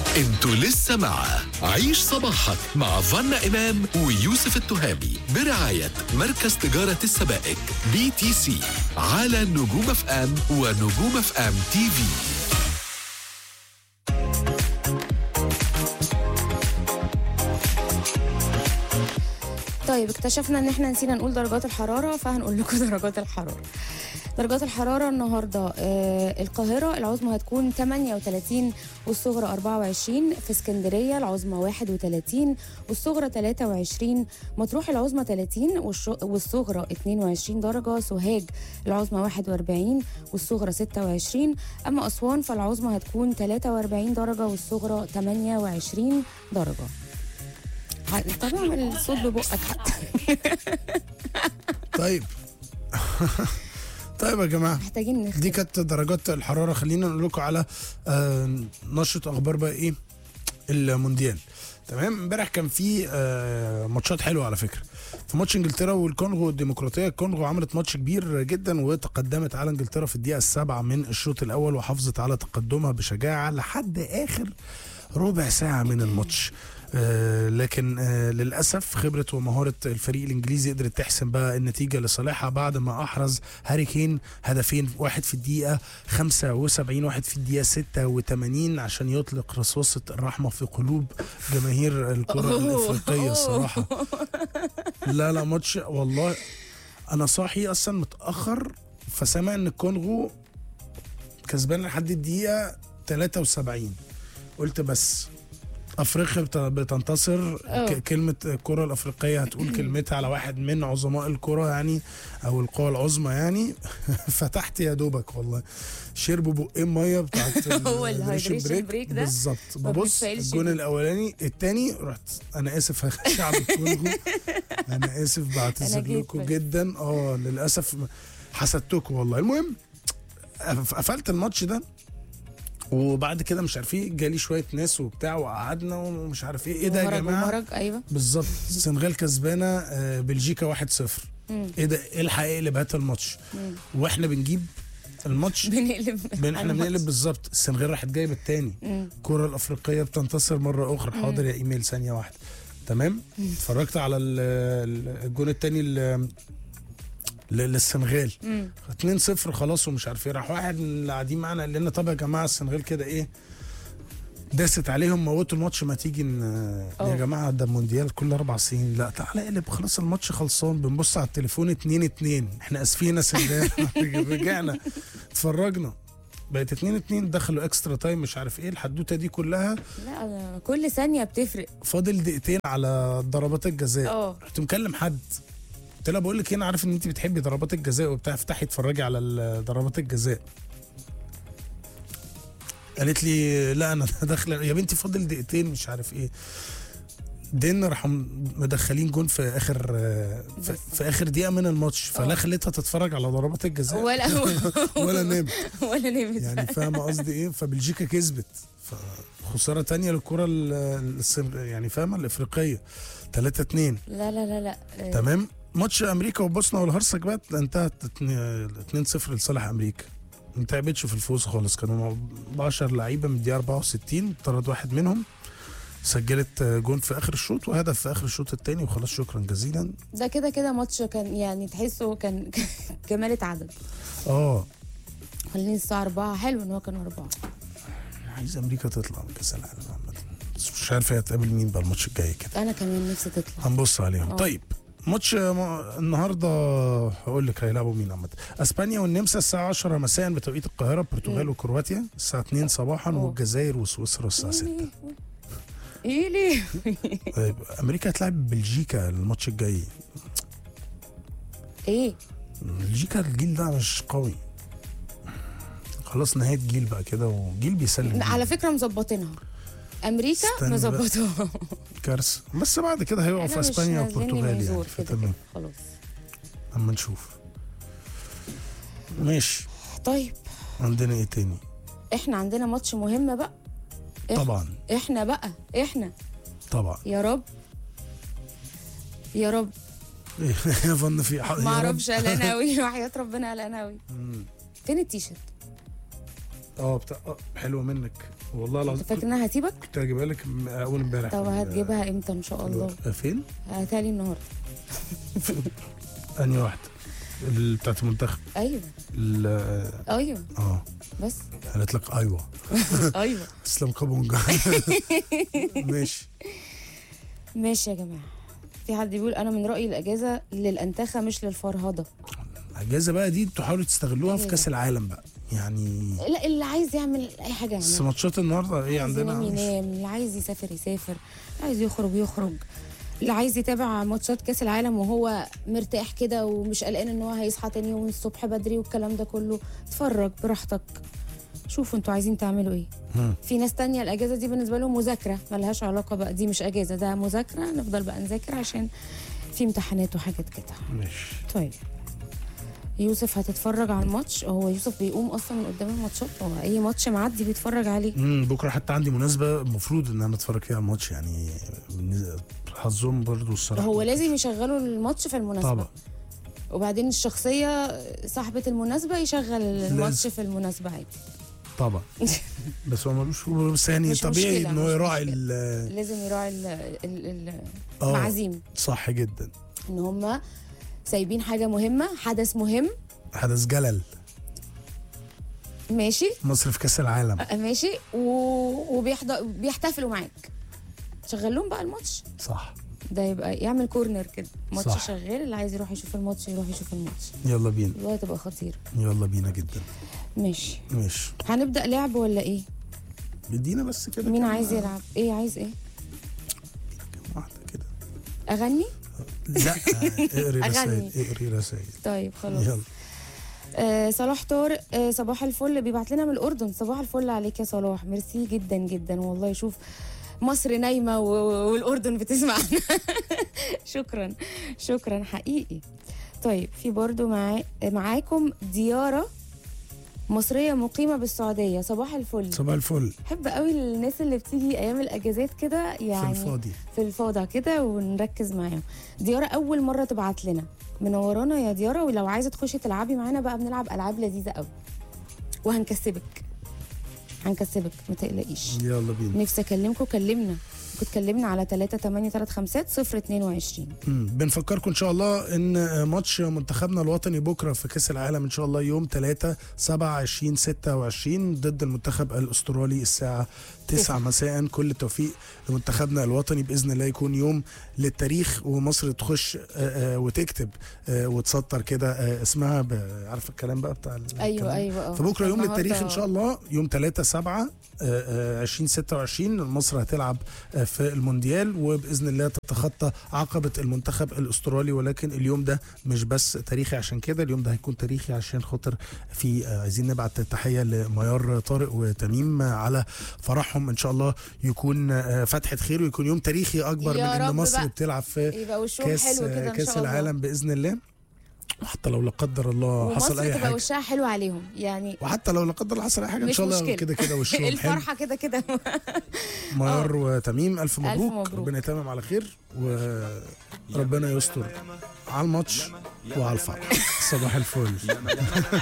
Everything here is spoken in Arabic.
انتوا لسه مع عيش صباحك مع فانا إمام ويوسف التهامي برعاية مركز تجارة السبائك BTC على نجوم اف ام ونجوم اف ام تي في. طيب اكتشفنا ان احنا نسينا نقول درجات الحرارة، فهنقول لكم درجات الحرارة. درجات الحرارة النهاردة القاهرة العظمى هتكون 38 والصغرى 24، في اسكندرية العظمى 31 والصغرى 23، مطروح العظمى 30 والصغرى 22 درجة، سوهاج العظمى 41 والصغرى 26، أما أسوان فالعظمى هتكون 43 درجة والصغرى 28 درجة. طب اعمل الصوت ببقك حتى. طيب طيب يا جماعه، محتاجين نختم. دي كانت درجات الحراره. خلينا نقول لكم على نشره اخبار بقى ايه المونديال. تمام، امبارح كان في ماتشات حلوه على فكره. في ماتش انجلترا والكونغو الديمقراطيه، الكونغو عملت ماتش كبير جدا وتقدمت على انجلترا في الدقيقه 7 من الشوط الاول، وحافظت على تقدمها بشجاعه لحد اخر ربع ساعه من الماتش. لكن للأسف خبرة ومهارة الفريق الإنجليزي قدرت تحسم بقى النتيجة لصالحها بعد ما أحرز هاري كين هدفين، واحد في الدقيقة 75 واحد في الدقيقة 86 عشان يطلق رصاصة الرحمة في قلوب جماهير الكرة الأفريقية الصراحة. لا ماتش والله. أنا صاحي أصلا متأخر فسمع إن الكونغو كسبان لحد الدقيقة 73، قلت بس افريقيا بتنتصر. كلمه الكره الافريقيه هتقول كلمتها على واحد من عظماء الكره يعني، او القوى العظمى يعني. فتحت يا دوبك والله شربوا بقين ميه بتاعت هو الهايدريشن بريك ده بالظبط. ببص الجون الاولاني الثاني رحت انا اسف يا شعب الكونغو، انا اسف بعتذر لكم جدا. للاسف حسدتكم والله. المهم قفلت الماتش ده، وبعد كده مش عارف ايه جالي شويه ناس وبتاع وقعدنا ومش عارف ايه ده يا جماعه. ايوه بالظبط. السنغال كسبانه بلجيكا 1-0. ايه ده، ايه الحقيقه اللي بهات الماتش واحنا بنجيب الماتش احنا بنقلب بالظبط. السنغال راحت جايبه الثاني. الكره الافريقيه بتنتصر مره اخرى. حاضر يا ايميل ثانيه واحده. تمام. اتفرجت على الجون الثاني للسنغال 2-0 خلاص ومش عارف ايه. راح واحد من اللي قاعدين معانا قال لنا طب يا جماعه السنغال كده ايه داست عليهم موتوا الماتش، ما تيجي يا جماعه ده مونديال كل 4 سنين. لا تعالى اقلب خلاص الماتش خلصان. بنبص على التليفون 2-2. احنا اسفين يا سنغال. رجعنا اتفرجنا بقت 2-2. دخلوا اكسترا تايم مش عارف ايه الحدوته دي كلها. لا كل ثانيه بتفرق. فاضل دقيقتين على ضربات الجزاء. رحت مكلم حد قلت لها بقول لك انا عارف ان انت بتحبي ضربات الجزاء وبتاع، افتحي اتفرجي على ضربات الجزاء. قالت لي لا انا داخله يا بنتي فاضل دقيقتين مش عارف ايه. دين راحوا مدخلين جون في اخر في اخر دقيقه من الماتش، فلا خليتها تتفرج على ضربات الجزاء ولا نمت يعني فاهمه قصدي ايه. فبلجيكا كسبت، فخساره تانية للكره يعني فاهمه الافريقيه 3-2. لا تمام. ماتش امريكا وبوسنا والهرسك بقى انتهت 2-0 لصالح امريكا. ما تعبتش في الفوز خالص. كانوا 10 لعيبه من الدقيقه 64 طرد واحد منهم، سجلت جون في اخر الشوط وهدف في اخر الشوط الثاني وخلاص شكرا جزيلا. ده كده ماتش كان يعني تحسه كان كمالة عدد. خليني الساعه 4. حلو ان هو كانوا 4. عايز امريكا تطلع من كاس العالم بس مش عارف هتقابل مين بقى الماتش الجاي كده. انا كمان نفسي تطلع. هنبص عليهم. طيب ماتش النهارده هقول لك هيلعبوا مين. عامه اسبانيا والنمسا الساعه 10 مساء بتوقيت القاهره، البرتغال وكرواتيا الساعه 2 صباحا، والجزائر وسويسرا الساعه 6. ايه ليه؟ طيب امريكا هتلعب بلجيكا الماتش الجاي. ايه بلجيكا الجيل ده مش قوي خلاص، نهايه جيل بقى كده وجيل بيسلم. على فكره مظبطينها امريكا مظبطوها كارثه. بس بعد كده هيقعوا في اسبانيا والبرتغال يعني فتمام خلاص اما نشوف. ماشي. طيب عندنا ايه تاني؟ احنا عندنا ماتش مهم بقى. طبعا احنا طبعا يا رب يا فن في ما اعرفش قلقان قوي وحياه ربنا قلقان قوي. فين التيشيرت؟ حلوه منك والله العظيم. فاكر انها هسيبك؟ كنت هجيبها لك اول امبارح. طب هتجيبها امتى ان شاء الله؟ فين؟ هاتها لي النهارده. انهي واحده؟ بتاعت المنتخب. ايوه ايوه بس قالت لك ايوه. ايوه اسلام كابونجا. ماشي يا جماعه. في حد بيقول انا من رايي الاجازه للانتخه مش للفرهده. الاجازه بقى دي تحاولوا تستغلوها في كاس العالم بقى يعني. لا اللي عايز يعمل اي حاجه يعمل. بس ماتشات النهارده ايه عندنا؟ ينام، اللي عايز يسافر يسافر، اللي عايز يخرج، اللي عايز يتابع ماتشات كاس العالم وهو مرتاح كده ومش قلقان ان هو هيصحى تاني يوم الصبح بدري والكلام ده كله، اتفرج براحتك. شوفوا انتوا عايزين تعملوا ايه. في ناس تانية الاجازه دي بالنسبه لهم مذاكره ملهاش علاقه بقى، دي مش اجازه، ده مذاكره، نفضل بقى نذاكر عشان في امتحانات وحاجات كده. ماشي. طيب يوسف هتتفرج على الماتش؟ هو يوسف بيقوم اصلا من قدام الماتشات، هو اي ماتش معدي بيتفرج عليه. بكره حتى عندي مناسبه المفروض ان انا اتفرج فيها على الماتش يعني. حظهم برضو الصراحه. هو لازم يشغلوا الماتش في المناسبه طبعا، وبعدين الشخصيه صاحبه المناسبه يشغل الماتش في المناسبه عادي طبعا. بس هو ملوش، بس يعني طبيعي ان هو يراعي لازم يراعي المعازيم. صح جدا. ان هم سايبين حاجه مهمه، حدث مهم، حدث جلل. ماشي. مصر في كاس العالم. ماشي. بيحتفلوا معاك، شغل لهم بقى الماتش. صح. ده يبقى يعمل كورنر كده، ماتش شغال، اللي عايز يروح يشوف الماتش يروح يشوف الماتش. يلا بينا. والله تبقى خطيره. يلا بينا جدا. ماشي. هنبدأ لعب ولا ايه؟ بدينا بس كده. مين عايز يلعب؟ ايه عايز ايه؟ واحده كده. اغني؟ لا اقري رسائل. طيب خلاص. يلا. صلاح طارق، صباح الفل، بيبعت لنا من الاردن. صباح الفل عليك يا صلاح، ميرسي جدا جدا والله. شوف مصر نايمه والاردن بتسمعنا. شكرا حقيقي. طيب في برضو معاكم ديارة مصرية مقيمة بالسعودية. صباح الفل. صباح الفل. بحب قوي الناس اللي بتيجي أيام الأجازات كده يعني في الفاضي كده ونركز معاهم. ديارة أول مرة تبعت لنا، منورانا يا ديارة. ولو عايزة تخشي تلعبي معانا بقى بنلعب ألعاب لذيذة قوي وهنكسبك ما تقلقيش. يلا بينا. نفسي أكلمكم، كلمنا على 3835022. بنفكركم ان شاء الله ان ماتش منتخبنا الوطني بكره في كاس العالم ان شاء الله يوم 3/7/2026 ضد المنتخب الاسترالي الساعه 9 مساء. كل التوفيق لمنتخبنا الوطني، باذن الله يكون يوم للتاريخ ومصر تخش وتكتب وتسطر كده اسمها. عارف الكلام بقى بتاع ايوه فبكره يوم للتاريخ ان شاء الله، يوم 3/7/2026 مصر هتلعب في المونديال، وباذن الله تتخطى عقبه المنتخب الاسترالي. ولكن اليوم ده مش بس تاريخي عشان كده، اليوم ده هيكون تاريخي عشان خاطر في عايزين نبعت تحيه لميار طارق وتميم على فرحهم. ان شاء الله يكون فتحه خير ويكون يوم تاريخي اكبر من ان مصر بتلعب في كاس العالم باذن الله. وحتى لو لا قدر الله حصل اي حاجه، تبقى وشها حلو عليهم يعني. وحتى لو لا قدر الله حصل اي حاجه ان شاء الله كده وشهم الفرحه كده. ميار وتميم الف مبروك. ربنا يتمم على خير وربنا يستر على الماتش وعلى الفرح. صباح الفل.